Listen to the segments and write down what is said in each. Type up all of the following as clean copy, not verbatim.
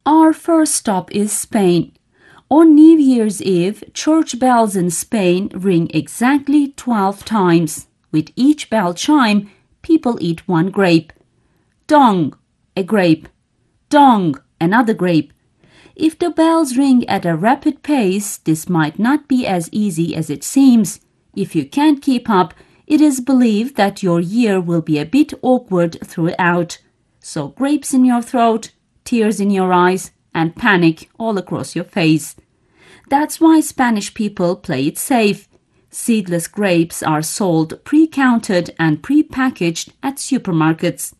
Our first stop is Spain. On New Year's Eve, church bells in Spain ring exactly 12 times. With each bell chime, people eat one grape. Dong, a grape. Dong, another grape. If the bells ring at a rapid pace, this might not be as easy as it seems. If you can't keep up, it is believed that your year will be a bit awkward throughout. So grapes in your throat, tears in your eyes, and panic all across your face. That's why Spanish people play it safe. Seedless grapes are sold pre-counted and pre-packaged at supermarkets.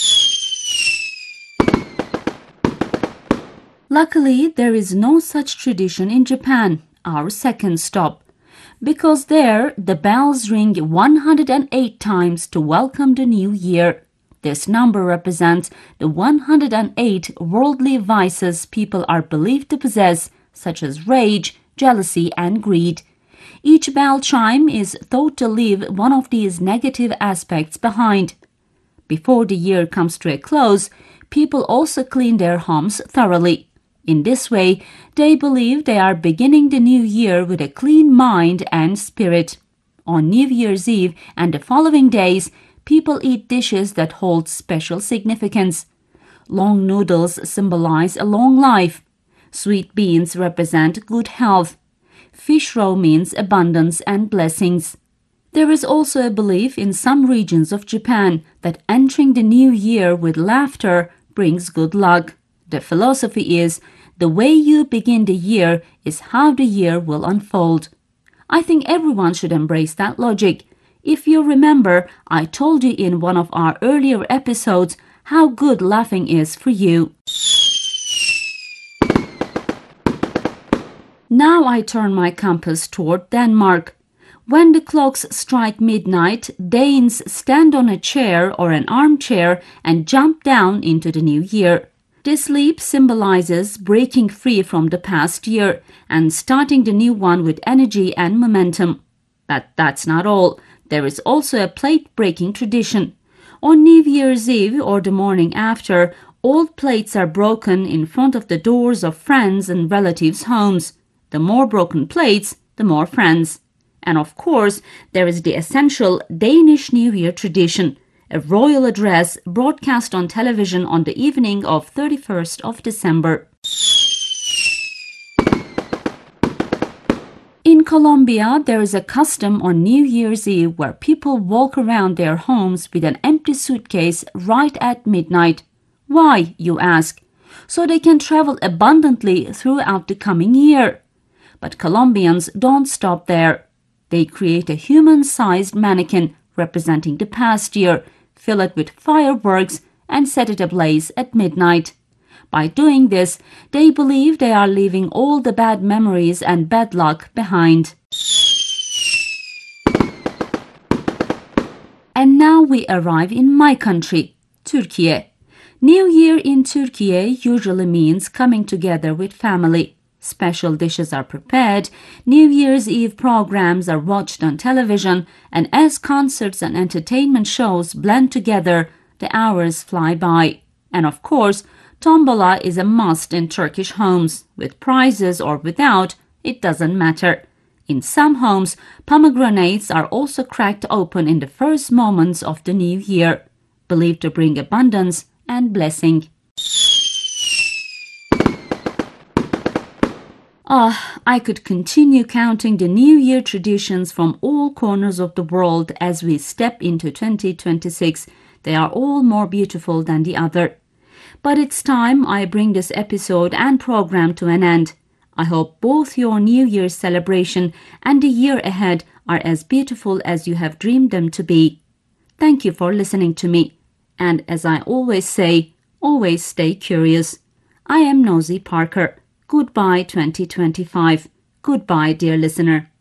Luckily, there is no such tradition in Japan, our second stop, because there the bells ring 108 times to welcome the new year. This number represents the 108 worldly vices people are believed to possess, such as rage, jealousy, and greed. Each bell chime is thought to leave one of these negative aspects behind. Before the year comes to a close, people also clean their homes thoroughly. In this way, they believe they are beginning the new year with a clean mind and spirit. On New Year's Eve and the following days, people eat dishes that hold special significance. Long noodles symbolize a long life. Sweet beans represent good health. Fish roe means abundance and blessings. There is also a belief in some regions of Japan that entering the new year with laughter brings good luck. The philosophy is, the way you begin the year is how the year will unfold. I think everyone should embrace that logic. If you remember, I told you in one of our earlier episodes how good laughing is for you. Now I turn my compass toward Denmark. When the clocks strike midnight, Danes stand on a chair or an armchair and jump down into the new year. This leap symbolizes breaking free from the past year and starting the new one with energy and momentum. But that's not all. There is also a plate-breaking tradition. On New Year's Eve or the morning after, old plates are broken in front of the doors of friends and relatives' homes. The more broken plates, the more friends. And of course, there is the essential Danish New Year tradition, a royal address broadcast on television on the evening of 31st of December. In Colombia, there is a custom on New Year's Eve where people walk around their homes with an empty suitcase right at midnight. Why, you ask? So they can travel abundantly throughout the coming year. But Colombians don't stop there. They create a human-sized mannequin representing the past year, fill it with fireworks, and set it ablaze at midnight. By doing this, they believe they are leaving all the bad memories and bad luck behind. And now we arrive in my country, Turkey. New Year in Turkey usually means coming together with family. Special dishes are prepared, New Year's Eve programs are watched on television, and as concerts and entertainment shows blend together, the hours fly by. And of course, tombola is a must in Turkish homes. With prizes or without, it doesn't matter. In some homes, pomegranates are also cracked open in the first moments of the new year, believed to bring abundance and blessing. I could continue counting the New Year traditions from all corners of the world as we step into 2026. They are all more beautiful than the other. But it's time I bring this episode and program to an end. I hope both your New Year's celebration and the year ahead are as beautiful as you have dreamed them to be. Thank you for listening to me. And as I always say, always stay curious. I am Nosy Parker. Goodbye 2025. Goodbye, dear listener.